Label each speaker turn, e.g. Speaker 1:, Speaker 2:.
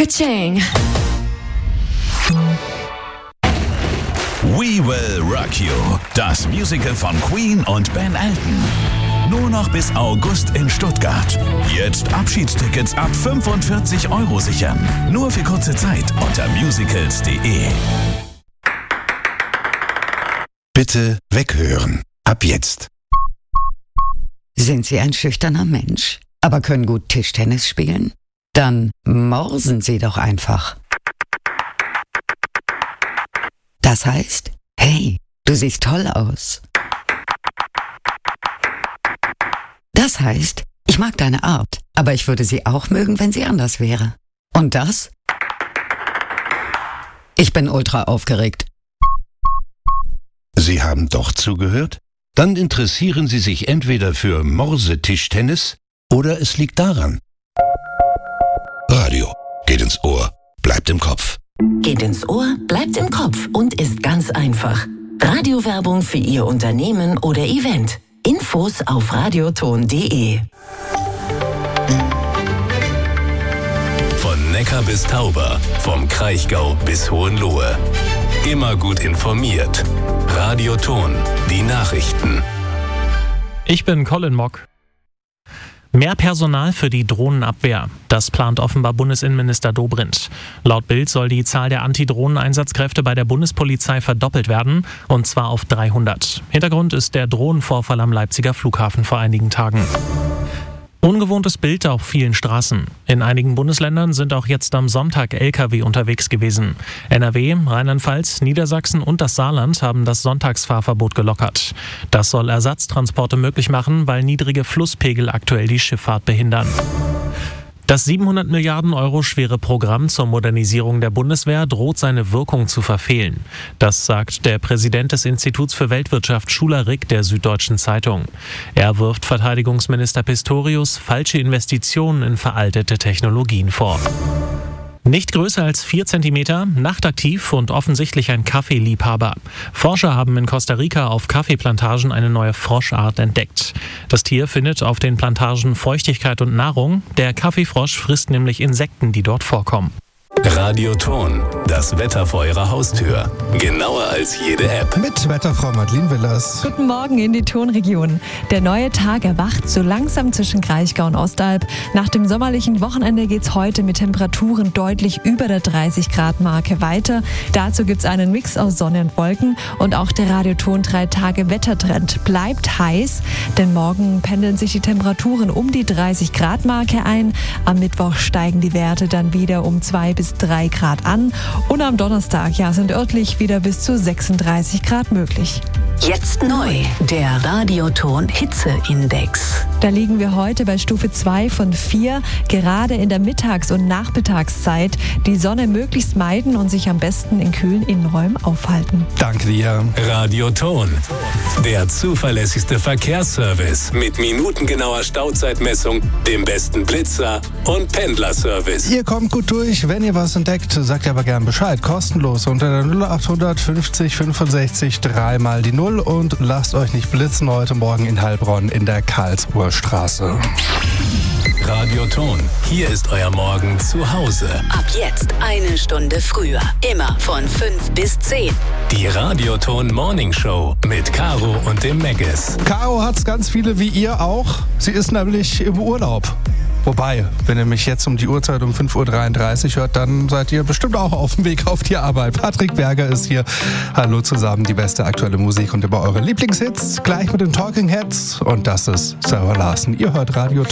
Speaker 1: Ka-ching.
Speaker 2: We Will Rock You, das Musical von Queen und Ben Elton. Nur noch bis August in Stuttgart. Jetzt Abschiedstickets ab 45 € sichern. Nur für kurze Zeit unter musicals.de.
Speaker 3: Bitte weghören. Ab jetzt.
Speaker 4: Sind Sie ein schüchterner Mensch, aber können gut Tischtennis spielen? Dann morsen Sie doch einfach. Das heißt, hey, du siehst toll aus. Das heißt, ich mag deine Art, aber ich würde sie auch mögen, wenn sie anders wäre. Und das? Ich bin ultra aufgeregt.
Speaker 3: Sie haben doch zugehört? Dann interessieren Sie sich entweder für Morsetischtennis oder es liegt daran. Radio geht ins Ohr, bleibt im Kopf.
Speaker 5: Geht ins Ohr, bleibt im Kopf und ist ganz einfach. Radiowerbung für Ihr Unternehmen oder Event. Infos auf radioton.de.
Speaker 6: Von Neckar bis Tauber, vom Kraichgau bis Hohenlohe. Immer gut informiert. Radioton, die Nachrichten.
Speaker 7: Ich bin Colin Mock. Mehr Personal für die Drohnenabwehr. Das plant offenbar Bundesinnenminister Dobrindt. Laut Bild soll die Zahl der Antidrohnen-Einsatzkräfte bei der Bundespolizei verdoppelt werden, und zwar auf 300. Hintergrund ist der Drohnenvorfall am Leipziger Flughafen vor einigen Tagen. Ungewohntes Bild auf vielen Straßen. In einigen Bundesländern sind auch jetzt am Sonntag Lkw unterwegs gewesen. NRW, Rheinland-Pfalz, Niedersachsen und das Saarland haben das Sonntagsfahrverbot gelockert. Das soll Ersatztransporte möglich machen, weil niedrige Flusspegel aktuell die Schifffahrt behindern. Das 700 Milliarden € schwere Programm zur Modernisierung der Bundeswehr droht seine Wirkung zu verfehlen. Das sagt der Präsident des Instituts für Weltwirtschaft Schuler-Rick der Süddeutschen Zeitung. Er wirft Verteidigungsminister Pistorius falsche Investitionen in veraltete Technologien vor. Nicht größer als 4 Zentimeter, nachtaktiv und offensichtlich ein Kaffeeliebhaber. Forscher haben in Costa Rica auf Kaffeeplantagen eine neue Froschart entdeckt. Das Tier findet auf den Plantagen Feuchtigkeit und Nahrung. Der Kaffeefrosch frisst nämlich Insekten, die dort vorkommen.
Speaker 6: Radioton, das Wetter vor Ihrer Haustür. Genauer als jede App.
Speaker 8: Mit Wetterfrau Madeleine Willers.
Speaker 9: Guten Morgen in die Tonregion. Der neue Tag erwacht so langsam zwischen Kraichgau und Ostalb. Nach dem sommerlichen Wochenende geht's heute mit Temperaturen deutlich über der 30-Grad-Marke weiter. Dazu gibt's einen Mix aus Sonne und Wolken. Und auch der Radioton 3-Tage-Wettertrend bleibt heiß. Denn morgen pendeln sich die Temperaturen um die 30-Grad-Marke ein. Am Mittwoch steigen die Werte dann wieder um 2 bis 3 Grad an. Und am Donnerstag sind örtlich wieder bis zu 36 Grad möglich.
Speaker 5: Jetzt neu, der Radioton-Hitzeindex.
Speaker 9: Da liegen wir heute bei Stufe 2 von 4. Gerade in der Mittags- und Nachmittagszeit die Sonne möglichst meiden und sich am besten in kühlen Innenräumen aufhalten.
Speaker 8: Danke dir.
Speaker 6: Radioton, der zuverlässigste Verkehrsservice mit minutengenauer Stauzeitmessung, dem besten Blitzer und Pendlerservice.
Speaker 8: Ihr kommt gut durch. Wenn ihr was entdeckt, sagt ihr aber gern Bescheid. Kostenlos unter der 0800 50 65 3 mal die 0 und lasst euch nicht blitzen heute Morgen in Heilbronn in der Karlsruher Straße.
Speaker 6: Radioton, hier ist euer Morgen zu Hause.
Speaker 5: Ab jetzt 1 Stunde früher. Immer von 5 bis 10.
Speaker 6: Die Radioton Morning Show mit Caro und dem Meggis.
Speaker 8: Caro hat's ganz viele wie ihr auch. Sie ist nämlich im Urlaub. Wobei, wenn ihr mich jetzt um die Uhrzeit um 5.33 Uhr hört, dann seid ihr bestimmt auch auf dem Weg auf die Arbeit. Patrick Berger ist hier. Hallo zusammen, die beste aktuelle Musik und über eure Lieblingshits. Gleich mit den Talking Heads. Und das ist Sarah Larsen. Ihr hört Radio